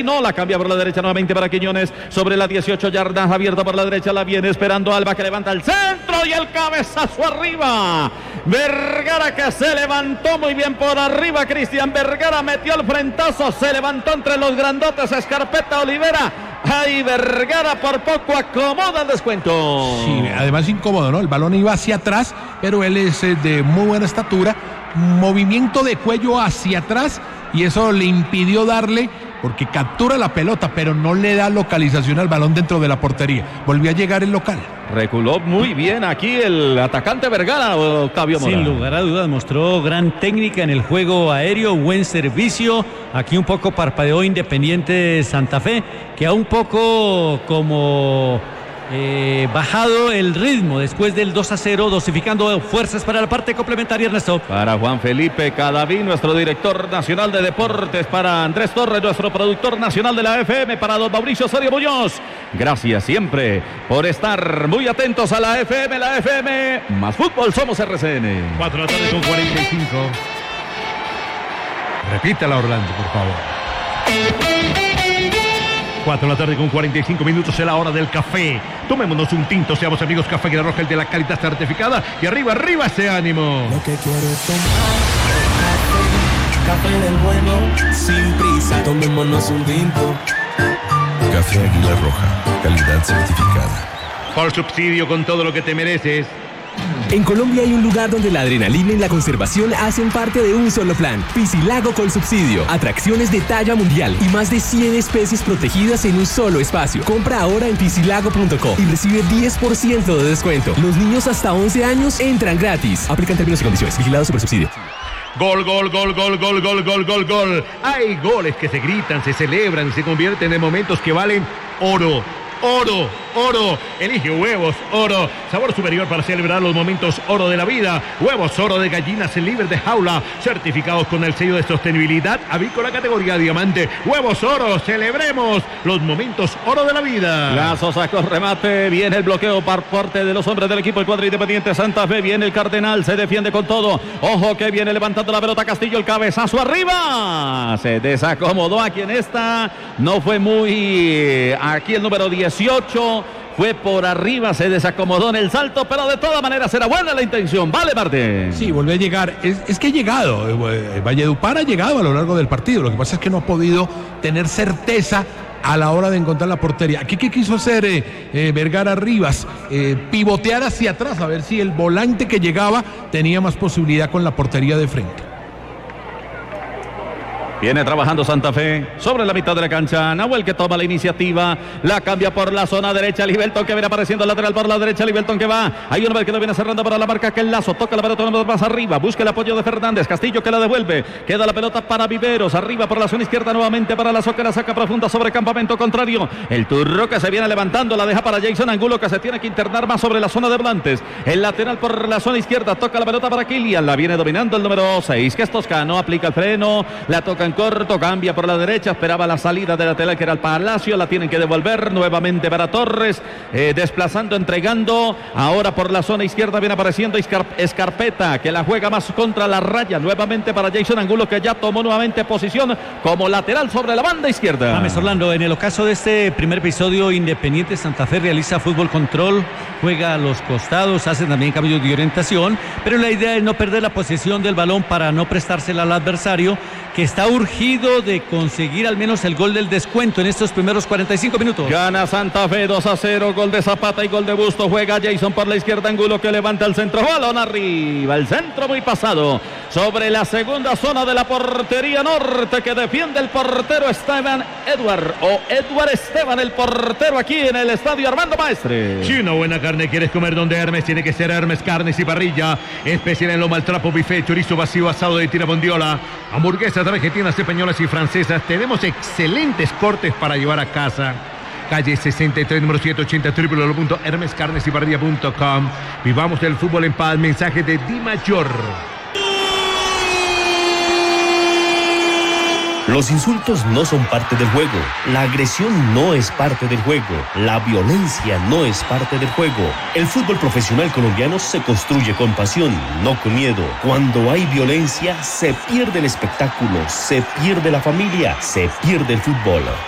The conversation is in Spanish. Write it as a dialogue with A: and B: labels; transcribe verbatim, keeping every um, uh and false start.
A: no la cambia por la derecha nuevamente para Quiñones, sobre las dieciocho yardas, abierta por la derecha, la viene esperando Alba, que levanta el centro y el cabezazo arriba. Vergara, que se levantó muy bien por arriba. Cristian Vergara metió el frentazo, se levantó entre los grandotes. Escarpeta, Olivera. Ay, Vergara por poco acomoda el descuento.
B: Sí, además incómodo, ¿no? El balón iba hacia atrás, pero él es eh, de muy buena estatura, movimiento de cuello hacia atrás, y eso le impidió darle, porque captura la pelota, pero no le da localización al balón dentro de la portería. Volvió a llegar el local.
A: Reculó muy bien aquí el atacante Vergara, Octavio Mora.
C: Sin lugar a dudas, mostró gran técnica en el juego aéreo, buen servicio. Aquí un poco parpadeó Independiente Santa Fe, que a un poco como eh, bajado el ritmo después del dos a cero, dosificando fuerzas para la parte complementaria, Ernesto.
A: Para Juan Felipe Cadaví, nuestro director nacional de deportes, para Andrés Torres, nuestro productor nacional de la F M, para don Mauricio Osorio Muñoz. Gracias siempre por estar muy atentos a la F M, la F M, más fútbol, somos R C N.
D: cuatro de la tarde con cuarenta y cinco. Repítala, Orlando, por favor. cuatro de la tarde con cuarenta y cinco minutos, es la hora del café. Tomémonos un tinto, seamos amigos. Café Águila Roja, el de la calidad certificada. Y arriba, arriba ese ánimo.
E: Lo que quiero es tomar café del bueno, sin prisa. Tomémonos un tinto.
F: Café Águila Roja, calidad certificada.
D: Por subsidio, con todo lo que te mereces.
G: En Colombia hay un lugar donde la adrenalina y la conservación hacen parte de un solo plan. Piscilago Colsubsidio. Atracciones de talla mundial y más de cien especies protegidas en un solo espacio. Compra ahora en piscilago punto co y recibe diez por ciento de descuento. Los niños hasta once años entran gratis. Aplican términos y condiciones. Vigilado Supersubsidio.
D: Gol, gol, gol, gol, gol, gol, gol, gol, gol. Hay goles que se gritan, se celebran y se convierten en momentos que valen oro. Oro, oro, elige Huevos Oro, sabor superior para celebrar los momentos oro de la vida. Huevos Oro de gallinas libres de jaula, certificados con el sello de sostenibilidad avícola categoría diamante. Huevos Oro, celebremos los momentos oro de la vida.
A: Lazo sacó remate, viene el bloqueo por parte de los hombres del equipo, el cuadro Independiente Santa Fe, viene el Cardenal, se defiende con todo. Ojo que viene levantando la pelota Castillo, el cabezazo arriba. Se desacomodó aquí en esta, no fue muy, aquí el número dieciocho fue por arriba, se desacomodó en el salto, pero de todas maneras era buena la intención. Vale, Martín.
B: Sí, volvió a llegar. Es, es que ha llegado. Valledupar ha llegado a lo largo del partido. Lo que pasa es que no ha podido tener certeza a la hora de encontrar la portería. Aquí, ¿qué quiso hacer eh, eh, Vergara Rivas? Eh, pivotear hacia atrás, a ver si el volante que llegaba tenía más posibilidad con la portería de frente.
A: Viene trabajando Santa Fe sobre la mitad de la cancha. Nahuel, que toma la iniciativa, la cambia por la zona derecha. Libelton, que viene apareciendo lateral por la derecha. Libelton, que va. Hay un hombre que lo viene cerrando para la marca, que el Lazo toca la pelota más arriba. Busca el apoyo de Fernández. Castillo, que la devuelve. Queda la pelota para Viveros. Arriba por la zona izquierda nuevamente para Lazo, que la saca profunda sobre campamento contrario. El Turro, que se viene levantando. La deja para Jason Angulo, que se tiene que internar más sobre la zona de volantes. El lateral por la zona izquierda. Toca la pelota para Kilian. La viene dominando el número seis, que es Toscano. Aplica el freno. La toca en corto, cambia por la derecha, esperaba la salida de lateral, que era el Palacio, la tienen que devolver nuevamente para Torres, eh, desplazando, entregando, ahora por la zona izquierda viene apareciendo Escar- Escarpeta, que la juega más contra la raya, nuevamente para Jason Angulo, que ya tomó nuevamente posición como lateral sobre la banda izquierda.
C: James Orlando, en el ocaso de este primer episodio, Independiente Santa Fe realiza fútbol control, juega a los costados, hace también cambios de orientación, pero la idea es no perder la posesión del balón para no prestársela al adversario, que está urgido de conseguir al menos el gol del descuento en estos primeros cuarenta y cinco minutos.
A: Gana Santa Fe dos a cero, gol de Zapata y gol de Busto. Juega Jason por la izquierda, Angulo, que levanta el centro, balón arriba, el centro muy pasado sobre la segunda zona de la portería norte, que defiende el portero Esteban Edward o Edward Esteban, el portero aquí en el estadio Armando Maestre.
D: Si una buena carne quieres comer donde Hermes, tiene que ser Hermes Carnes y Parrilla, especial en lomo al trapo, buffet, chorizo vacío, asado de tira bondiola, hamburguesas argentinas, españolas y francesas. Tenemos excelentes cortes para llevar a casa. Calle sesenta y tres, número ciento ochenta, doble u doble u doble u punto hermes carnes y parrilla punto com. Vivamos el fútbol en paz. Mensaje de Di Mayor.
H: Los insultos no son parte del juego, la agresión no es parte del juego, la violencia no es parte del juego. El fútbol profesional colombiano se construye con pasión, no con miedo. Cuando hay violencia, se pierde el espectáculo, se pierde la familia, se pierde el fútbol.